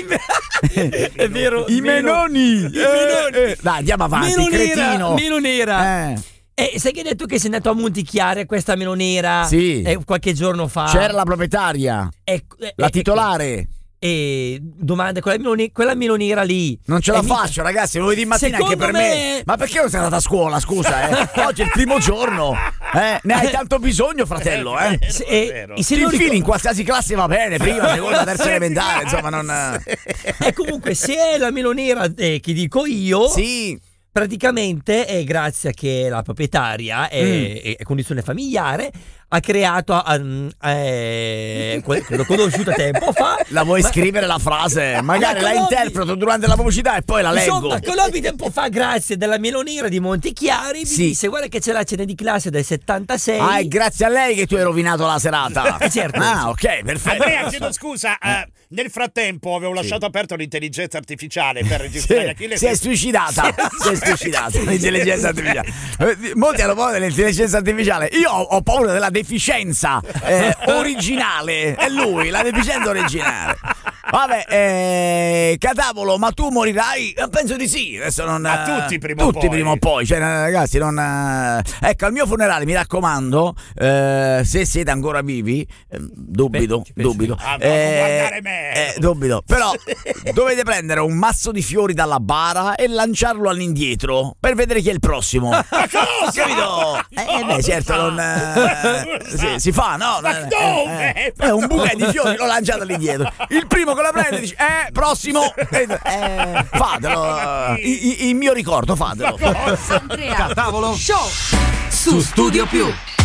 È vero. I menoni. Dai, andiamo avanti, cretino. Meno nera. Sai che hai detto che sei andato a Montichiare questa melo nera? Sì. Qualche giorno fa. C'era la proprietaria, la titolare. E domanda, quella melo nera lì non ce la faccio, ragazzi, lunedì mattina anche per me. Ma perché non sei andata a scuola, scusa? Oggi è il primo giorno. Ne hai tanto bisogno, fratello, Ti infili in qualsiasi classe va bene, prima, seconda, terza elementare, insomma, non. E comunque, se è la melo nera che dico io, sì, praticamente è grazie a che la proprietaria è condizione familiare, ha creato l'ho conosciuta tempo fa. La vuoi scrivere la frase? Magari la interpreto durante la pubblicità e poi la leggo. Insomma, conobbi tempo fa grazie della melo nera di Montichiari. Mi disse: guarda che c'è la cena di classe del 76. È grazie a lei che tu hai rovinato la serata. Certo. Ok, perfetto. Andrea, chiedo scusa, nel frattempo avevo lasciato aperto l'intelligenza artificiale per registrare Achille. Si è suicidata. L'intelligenza artificiale. Molti hanno paura dell'intelligenza artificiale. Io ho paura della deficienza originale. È lui, la deficienza originale. Vabbè, Catavolo, ma tu morirai? Penso di sì. Adesso non. Ma tutti prima o poi. Cioè, ragazzi, non. Ecco, al mio funerale, mi raccomando, se siete ancora vivi, dubito. non guardare me. Dubito. Però dovete prendere un mazzo di fiori dalla bara e lanciarlo all'indietro per vedere chi è il prossimo. Ma cosa? Capito? Certo, non. Si fa, no? Ma dove? Un bouquet di fiori lo lanciate all'indietro. Il primo che la prende dice prossimo. Fatelo. Il mio ricordo, fatelo. Andrea Catavolo Show su Studio Più.